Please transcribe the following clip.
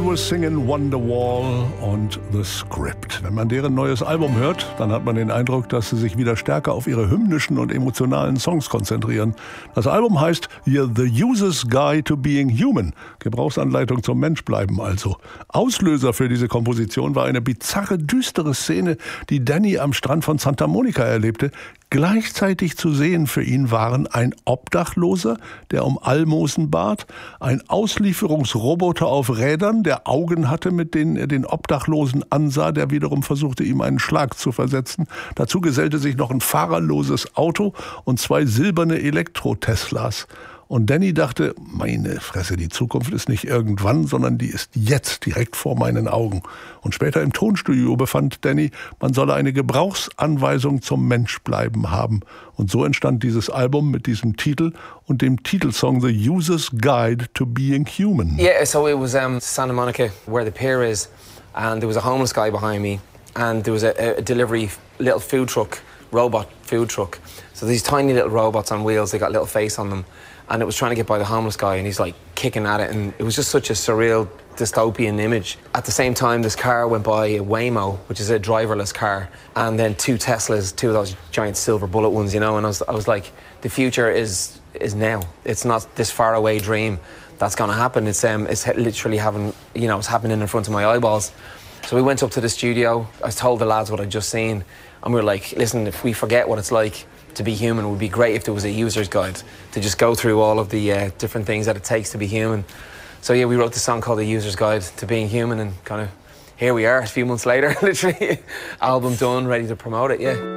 was singing Wonderwall und The Script. Wenn man deren neues Album hört, dann hat man den Eindruck, dass sie sich wieder stärker auf ihre hymnischen und emotionalen Songs konzentrieren. Das Album heißt The User's Guide to Being Human. Gebrauchsanleitung zum Menschbleiben also. Auslöser für diese Komposition war eine bizarre, düstere Szene, die Danny am Strand von Santa Monica erlebte. Gleichzeitig zu sehen für ihn waren ein Obdachloser, der um Almosen bat, ein Auslieferungsroboter auf Rädern, der Augen hatte, mit denen er den Obdachlosen ansah, der wiederum versuchte, ihm einen Schlag zu versetzen. Dazu gesellte sich noch ein fahrerloses Auto und 2 silberne Elektro-Teslas. Und Danny dachte, meine Fresse, die Zukunft ist nicht irgendwann, sondern die ist jetzt, direkt vor meinen Augen. Und später im Tonstudio befand Danny, man solle eine Gebrauchsanweisung zum Menschbleiben haben. Und so entstand dieses Album mit diesem Titel und dem Titelsong The User's Guide to Being Human. Yeah, so it was Santa Monica, where the pier is, and there was a homeless guy behind me, and there was a delivery little food truck, robot food truck. So these tiny little robots on wheels, they got a little face on them. And it was trying to get by the homeless guy, and he's like kicking at it, and it was just such a surreal, dystopian image. At the same time, this car went by, a Waymo, which is a driverless car, and then 2 Teslas, 2 of those giant silver bullet ones, you know. And I was like, the future is now. It's not this far away dream that's going to happen. It's literally having, you know, it's happening in front of my eyeballs. So we went up to the studio. I told the lads what I'd just seen, and we were like, listen, if we forget what it's like to be human, it would be great if there was a user's guide to just go through all of the different things that it takes to be human. So yeah, we wrote this song called The User's Guide to Being Human, and kind of here we are a few months later, literally, album done, ready to promote it, yeah.